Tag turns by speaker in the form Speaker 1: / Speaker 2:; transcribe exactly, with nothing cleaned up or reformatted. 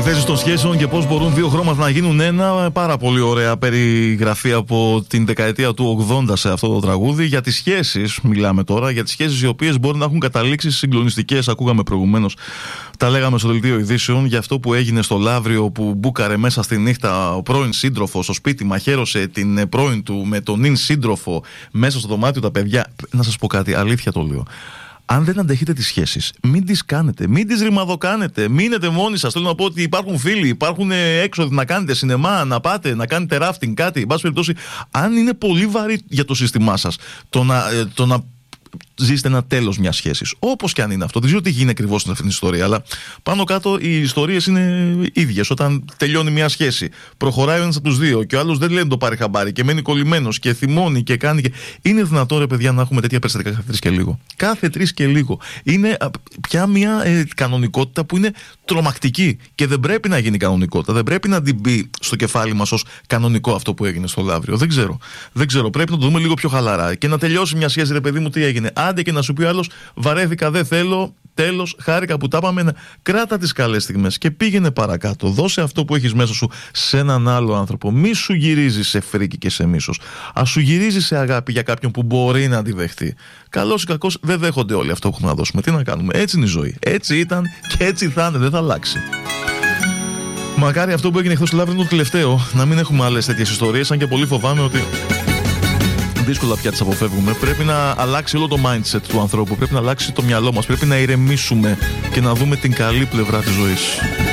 Speaker 1: Αντιθέσεις των σχέσεων και πώς μπορούν δύο χρώματα να γίνουν ένα. Πάρα πολύ ωραία περιγραφή από την δεκαετία του ογδόντα σε αυτό το τραγούδι. Για τις σχέσεις μιλάμε τώρα, για τις σχέσεις οι οποίες μπορεί να έχουν καταλήξει συγκλονιστικές. Ακούγαμε προηγουμένως, τα λέγαμε στο δελτίο ειδήσεων, για αυτό που έγινε στο Λαύριο, που μπούκαρε μέσα στη νύχτα ο πρώην σύντροφος στο σπίτι, μαχαίρωσε την πρώην του με τον νυν σύντροφο μέσα στο δωμάτιο τα παιδιά. Να σας πω κάτι, αλήθεια το λέω. Αν δεν αντέχετε τις σχέσεις, μην τις κάνετε, μην τις ρημαδοκάνετε, μείνετε μόνοι σας. Θέλω να πω ότι υπάρχουν φίλοι, υπάρχουν έξοδοι να κάνετε σινεμά, να πάτε, να κάνετε ράφτινγκ, κάτι. Εν πάση περιπτώσει, αν είναι πολύ βαρύ για το σύστημά σας το να, το να ζήσετε ένα τέλος μιας σχέσης, όπως και αν είναι αυτό, δεν ξέρω τι γίνει ακριβώς στην αυτήν την ιστορία, αλλά πάνω κάτω οι ιστορίες είναι ίδιες. Όταν τελειώνει μια σχέση, προχωράει ο ένας από τους δύο και ο άλλος δεν λέει να το πάρει χαμπάρι και μένει κολλημένος και θυμώνει και κάνει. Και... είναι δυνατό, ρε παιδιά, να έχουμε τέτοια περιστατικά κάθε τρεις και λίγο. Κάθε τρεις και λίγο. Είναι πια μια ε, κανονικότητα που είναι τρομακτική και δεν πρέπει να γίνει κανονικότητα. Δεν πρέπει να την μπει στο κεφάλι μας ως κανονικό αυτό που έγινε στο Λαύριο. Δεν ξέρω. Δεν ξέρω. Πρέπει να το δούμε λίγο πιο χαλαρά και να τελειώσει μια σχέση, ρε παιδί μου, τι έγινε. Άντε και να σου πει ο άλλος, βαρέθηκα, δεν θέλω, τέλος, χάρηκα που τα πάμε. Κράτα τις καλές στιγμές και πήγαινε παρακάτω. Δώσε αυτό που έχεις μέσα σου σε έναν άλλο άνθρωπο. Μη σου γυρίζεις σε φρίκι και σε μίσος. Ας σου γυρίζει σε αγάπη για κάποιον που μπορεί να αντιδεχτεί. Καλός ή κακός, δεν δέχονται όλοι αυτό που έχουμε να δώσουμε. Τι να κάνουμε, έτσι είναι η ζωή. Έτσι ήταν και έτσι θα είναι, δεν θα αλλάξει. Μακάρι αυτό που έγινε χθες στο Λαύριο είναι το τελευταίο. Να μην έχουμε άλλες τέτοιες ιστορίες, αν και πολύ φοβάμαι ότι δύσκολα πια τις αποφεύγουμε. Πρέπει να αλλάξει όλο το mindset του ανθρώπου. Πρέπει να αλλάξει το μυαλό μας. Πρέπει να ηρεμήσουμε και να δούμε την καλή πλευρά της ζωής.